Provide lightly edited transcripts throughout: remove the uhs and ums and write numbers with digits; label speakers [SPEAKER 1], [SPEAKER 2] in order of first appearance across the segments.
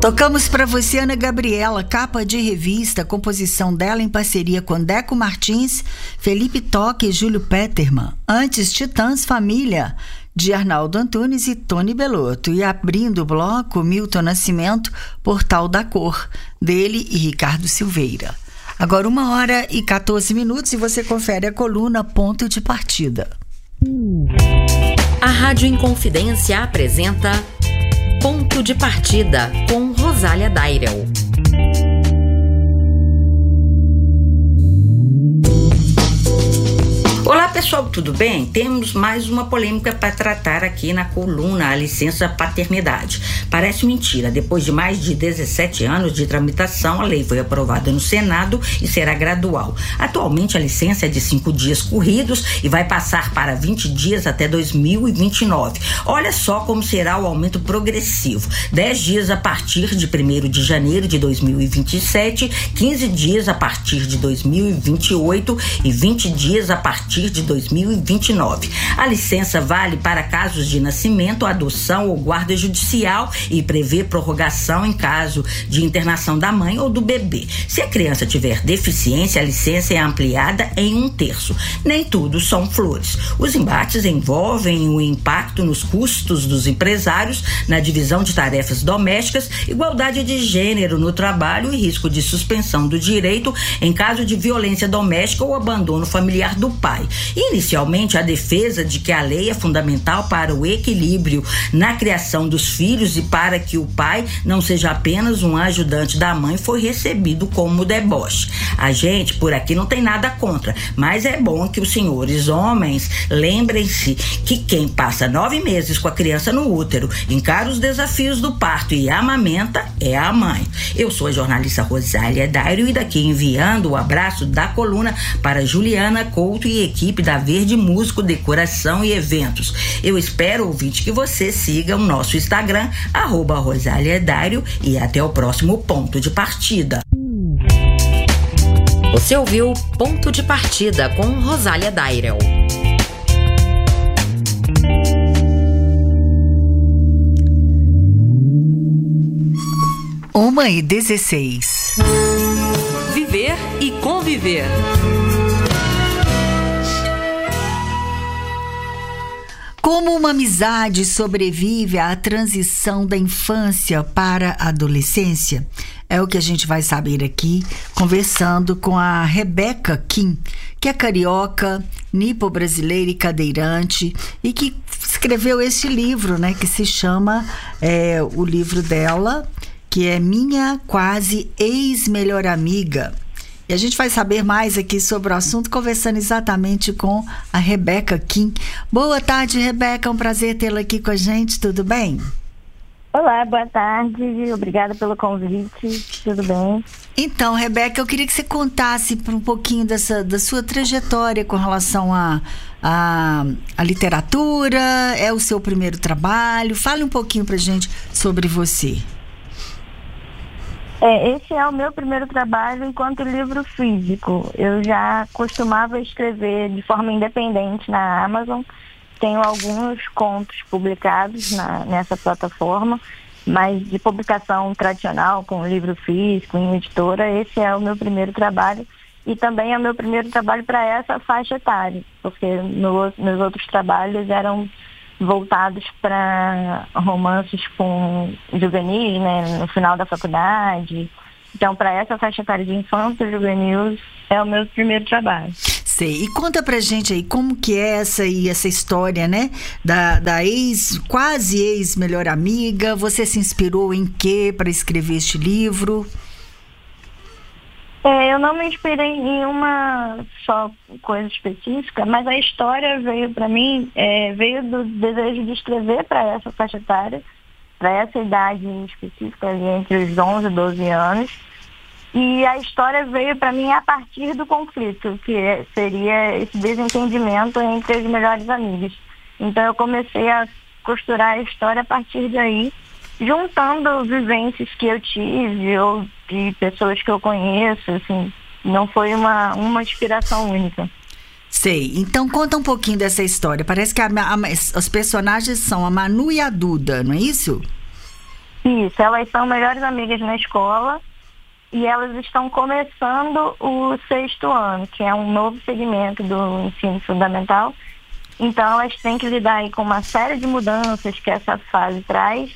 [SPEAKER 1] Tocamos para você Ana Gabriela, capa de revista, composição dela em parceria com Deco Martins, Felipe Toque e Júlio Peterman. Antes, Titãs Família, de Arnaldo Antunes e Tony Bellotto. E abrindo o bloco, Milton Nascimento, Portal da Cor, dele e Ricardo Silveira. Agora 1h14 e você confere a coluna Ponto de Partida.
[SPEAKER 2] A Rádio Inconfidência apresenta Ponto de Partida, com Rosália Dairel.
[SPEAKER 3] Olá pessoal, tudo bem? Temos mais uma polêmica para tratar aqui na coluna A Licença Paternidade. Parece mentira, depois de mais de 17 anos de tramitação, a lei foi aprovada no Senado e será gradual. Atualmente a licença é de 5 dias corridos e vai passar para 20 dias até 2029. Olha só como será o aumento progressivo. 10 dias a partir de 1º de janeiro de 2027, 15 dias a partir de 2028 e 20 dias a partir de 2029. A licença vale para casos de nascimento, adoção ou guarda judicial e prevê prorrogação em caso de internação da mãe ou do bebê. Se a criança tiver deficiência, a licença é ampliada em 1/3. Nem tudo são flores. Os embates envolvem o impacto nos custos dos empresários, na divisão de tarefas domésticas, igualdade de gênero no trabalho e risco de suspensão do direito em caso de violência doméstica ou abandono familiar do pai. Inicialmente, a defesa de que a lei é fundamental para o equilíbrio na criação dos filhos e para que o pai não seja apenas um ajudante da mãe foi recebido como deboche. A gente por aqui não tem nada contra, mas é bom que os senhores homens lembrem-se que quem passa 9 meses com a criança no útero, encara os desafios do parto e amamenta é a mãe. Eu sou a jornalista Rosália Dairel e daqui enviando o abraço da coluna para Juliana Couto e equipe da Verde Músico, Decoração e Eventos. Eu espero, ouvinte, que você siga o nosso Instagram, @Rosália Dairel, e até o próximo Ponto de Partida.
[SPEAKER 2] Você ouviu Ponto de Partida com Rosália Dairel.
[SPEAKER 1] Uma e 16.
[SPEAKER 2] Viver e conviver.
[SPEAKER 1] Como uma amizade sobrevive à transição da infância para a adolescência? É o que a gente vai saber aqui, conversando com a Rebeca Kim, que é carioca, nipo-brasileira e cadeirante, e que escreveu este livro, né, que se chama, o livro dela, que é Minha Quase Ex-Melhor Amiga. E a gente vai saber mais aqui sobre o assunto, conversando exatamente com a Rebeca Kim. Boa tarde, Rebeca. É um prazer tê-la aqui com a gente. Tudo bem?
[SPEAKER 4] Olá, boa tarde. Obrigada pelo convite. Tudo bem?
[SPEAKER 1] Então, Rebeca, eu queria que você contasse um pouquinho da sua trajetória com relação à literatura. É o seu primeiro trabalho? Fale um pouquinho pra gente sobre você.
[SPEAKER 4] Esse é o meu primeiro trabalho enquanto livro físico. Eu já costumava escrever de forma independente na Amazon. Tenho alguns contos publicados nessa plataforma, mas de publicação tradicional, com livro físico, em editora, esse é o meu primeiro trabalho. E também é o meu primeiro trabalho para essa faixa etária, porque meus outros trabalhos eram voltados para romances com juvenis, né, no final da faculdade. Então, para essa faixa etária de infância juvenil, é o meu primeiro trabalho.
[SPEAKER 1] Sei. E conta pra gente aí como que é essa história, né, da quase ex-melhor amiga. Você se inspirou em quê para escrever este livro?
[SPEAKER 4] Eu não me inspirei em uma só coisa específica, mas a história veio para mim, veio do desejo de escrever para essa faixa etária, para essa idade específica, ali entre os 11 e 12 anos. E a história veio para mim a partir do conflito, que seria esse desentendimento entre as melhores amigas. Então eu comecei a costurar a história a partir daí, juntando vivências que eu tive ou de pessoas que eu conheço, assim, não foi uma inspiração única.
[SPEAKER 1] Sei. Então conta um pouquinho dessa história. Parece que os personagens são a Manu e a Duda, não é isso?
[SPEAKER 4] Isso, elas são melhores amigas na escola e elas estão começando o 6º ano, que é um novo segmento do ensino fundamental. Então elas têm que lidar aí com uma série de mudanças que essa fase traz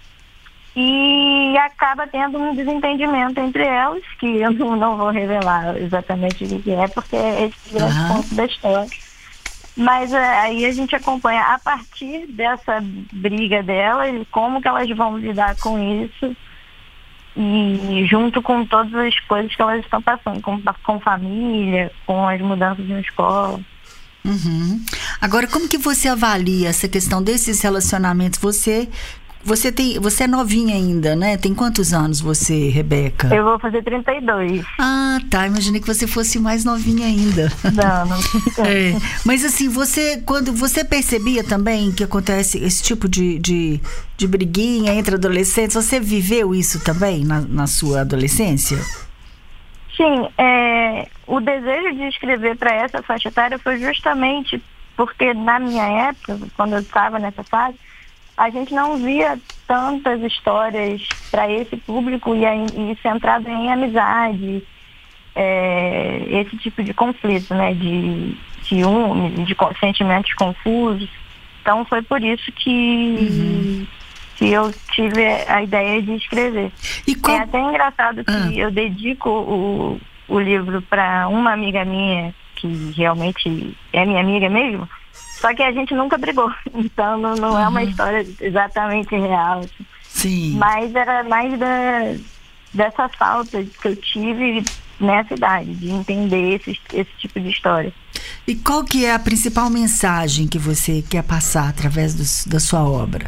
[SPEAKER 4] e acaba tendo um desentendimento entre elas, que eu não vou revelar exatamente o que é, porque é esse grande ponto da história. Mas aí a gente acompanha a partir dessa briga delas, como que elas vão lidar com isso e junto com todas as coisas que elas estão passando, com família, com as mudanças na escola.
[SPEAKER 1] Uhum. Agora, como que você avalia essa questão desses relacionamentos? Você é novinha ainda, né? Tem quantos anos você, Rebeca?
[SPEAKER 4] Eu vou fazer 32.
[SPEAKER 1] Ah, tá. Imaginei que você fosse mais novinha ainda.
[SPEAKER 4] Não fica.
[SPEAKER 1] Mas assim, quando você percebia também que acontece esse tipo de briguinha entre adolescentes, você viveu isso também na sua adolescência?
[SPEAKER 4] Sim, o desejo de escrever para essa faixa etária foi justamente porque na minha época, quando eu estava nessa fase, a gente não via tantas histórias para esse público e centrado em amizade, esse tipo de conflito, né, de ciúme, de sentimentos confusos. Então foi por isso que eu tive a ideia de escrever. É até engraçado que eu dedico o livro para uma amiga minha, que realmente é minha amiga mesmo, só que a gente nunca brigou, então não é uma história exatamente real. Assim.
[SPEAKER 1] Sim.
[SPEAKER 4] Mas era mais dessa falta que eu tive nessa idade, de entender esse tipo de história.
[SPEAKER 1] E qual que é a principal mensagem que você quer passar através da sua obra?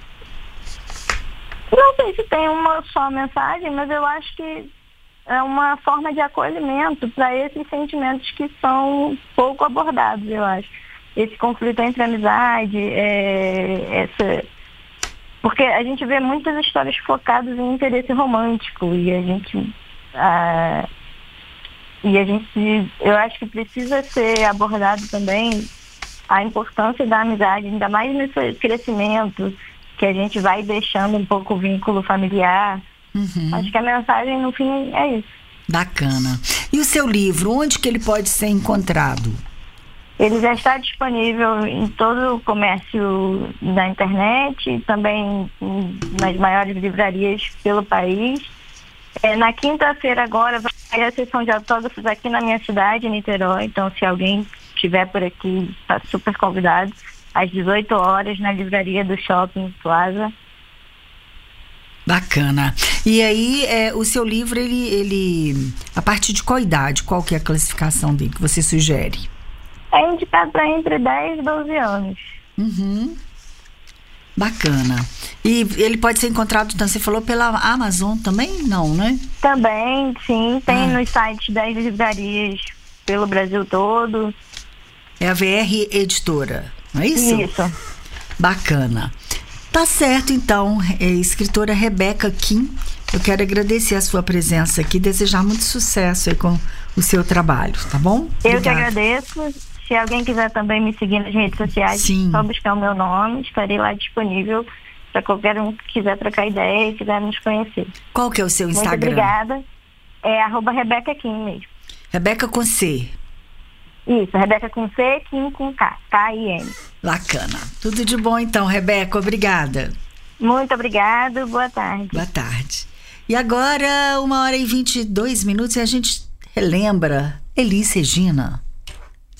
[SPEAKER 4] Não sei se tem uma só mensagem, mas eu acho que é uma forma de acolhimento para esses sentimentos que são pouco abordados, eu acho. Esse conflito entre amizade, porque a gente vê muitas histórias focadas em interesse romântico e a gente, eu acho que precisa ser abordado também a importância da amizade, ainda mais nesse crescimento que a gente vai deixando um pouco o vínculo familiar. Acho que a mensagem no fim é isso.
[SPEAKER 1] Bacana. E o seu livro, onde que ele pode ser encontrado?
[SPEAKER 4] Ele já está disponível em todo o comércio da internet, também nas maiores livrarias pelo país. Na quinta-feira agora vai ter a sessão de autógrafos aqui na minha cidade, Niterói. Então, se alguém estiver por aqui, está super convidado. Às 18 horas na livraria do Shopping Plaza.
[SPEAKER 1] Bacana. E aí, o seu livro, ele a partir de qual idade? Qual que é a classificação dele que você sugere?
[SPEAKER 4] É indicado para entre 10 e 12 anos.
[SPEAKER 1] Bacana. E ele pode ser encontrado, então, você falou pela Amazon também? Não, né?
[SPEAKER 4] Também, sim. Tem nos sites das livrarias pelo Brasil todo.
[SPEAKER 1] É a VR Editora, não é isso?
[SPEAKER 4] Isso.
[SPEAKER 1] Bacana. Tá certo, então, escritora Rebeca Kim, eu quero agradecer a sua presença aqui, desejar muito sucesso aí com o seu trabalho, tá bom?
[SPEAKER 4] Eu que agradeço. Se alguém quiser também me seguir nas redes sociais, só buscar o meu nome, estarei lá disponível para qualquer um que quiser trocar ideia e quiser nos conhecer.
[SPEAKER 1] Qual que é o seu Instagram?
[SPEAKER 4] Muito obrigada. É @Rebeca Kim mesmo.
[SPEAKER 1] Rebeca com C.
[SPEAKER 4] Isso, Rebeca com C, Kim com K, K-I-M.
[SPEAKER 1] Bacana. Tudo de bom então, Rebeca. Obrigada.
[SPEAKER 4] Muito obrigada. Boa tarde.
[SPEAKER 1] Boa tarde. E agora, 1h22 e a gente relembra Elis Regina.